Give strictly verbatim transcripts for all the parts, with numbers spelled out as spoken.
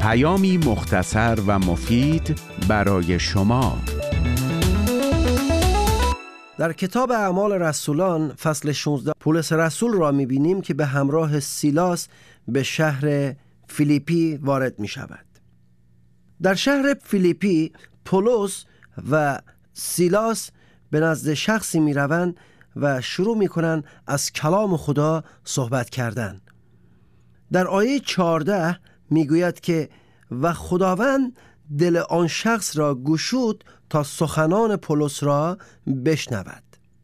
پیامی مختصر و مفید برای شما. در کتاب اعمال رسولان فصل شانزده پولس رسول را می‌بینیم که به همراه سیلاس به شهر فیلیپی وارد می‌شود. در شهر فیلیپی پولس و سیلاس به نزد شخصی می‌روند و شروع می‌کنند از کلام خدا صحبت کردن. در آیه چهارده میگوید که و خداوند دل آن شخص را گشود تا سخنان پولس را بشنود.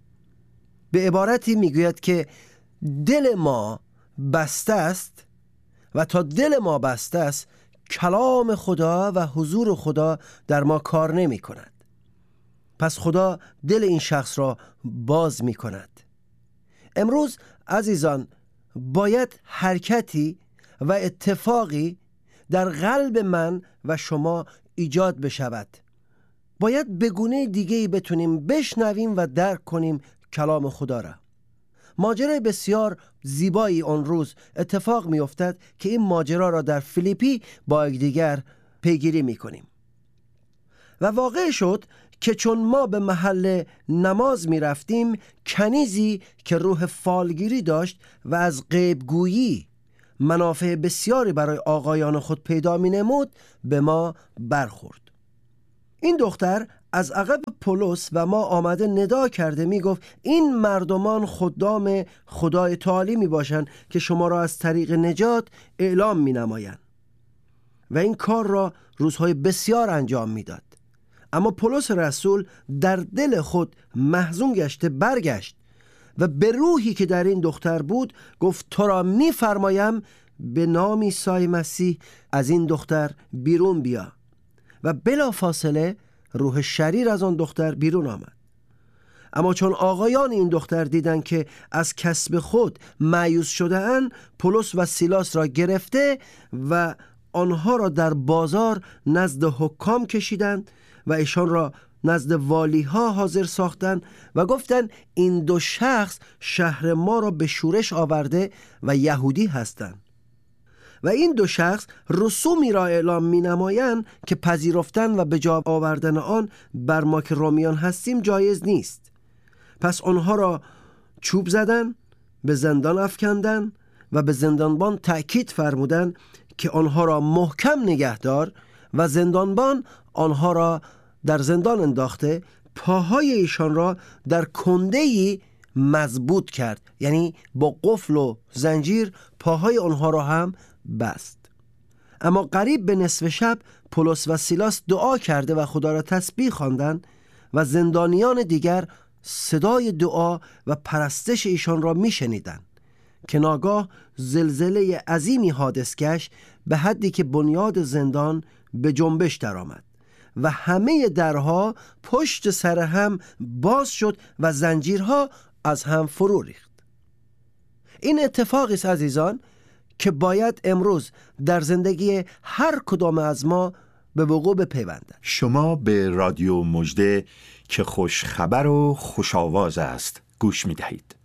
به عبارتی میگوید که دل ما بسته است و تا دل ما بسته است کلام خدا و حضور خدا در ما کار نمی کند. پس خدا دل این شخص را باز می کند. امروز عزیزان باید حرکتی و اتفاقی در قلب من و شما ایجاد بشود. باید به گونه دیگه‌ای بتونیم بشنویم و درک کنیم کلام خدا را. ماجرای بسیار زیبایی اون روز اتفاق می افتد که این ماجرا را در فیلیپی با یکدیگر پیگیری می کنیم. و واقع شد که چون ما به محل نماز می رفتیم، کنیزی که روح فالگیری داشت و از غیبگویی منافع بسیاری برای آقایان خود پیدا می نمود به ما برخورد. این دختر از عقب پولس و ما آمده ندا کرده می گفت این مردمان خدام خدای تعالی می باشند که شما را از طریق نجات اعلام می نمایند. و این کار را روزهای بسیار انجام می داد. اما پولس رسول در دل خود محزون گشته برگشت و به روحی که در این دختر بود گفت تو را می فرمایم به نام عیسی مسیح از این دختر بیرون بیا. و بلا فاصله روح شریر از آن دختر بیرون آمد. اما چون آقایان این دختر دیدند که از کسب خود مایوس شده اند، پولس و سیلاس را گرفته و آنها را در بازار نزد حکام کشیدند و ایشان را نزد والی ها حاضر ساختند و گفتند این دو شخص شهر ما را به شورش آورده و یهودی هستند. و این دو شخص رسومی را اعلام می نمایند که پذیرفتن و به جا آوردن آن بر ما که رومیان هستیم جایز نیست. پس آنها را چوب زدن، به زندان افکندن و به زندانبان تأکید فرمودن که آنها را محکم نگهدار و زندانبان آنها را در زندان انداخته پاهای ایشان را در کنده‌ای مضبوط کرد، یعنی با قفل و زنجیر پاهای آنها را هم بست. اما قریب به نصف شب پولس و سیلاس دعا کرده و خدا را تسبیح خواندند و زندانیان دیگر صدای دعا و پرستش ایشان را میشنیدند که ناگاه زلزله عظیمی حادث گشت به حدی که بنیاد زندان به جنبش درآمد و همه درها پشت سر هم باز شد و زنجیرها از هم فرو ریخت. این اتفاقی است عزیزان که باید امروز در زندگی هر کدام از ما به وقوع بپیوندد. شما به رادیو مژده که خوش خبر و خوش آواز است گوش می دهید.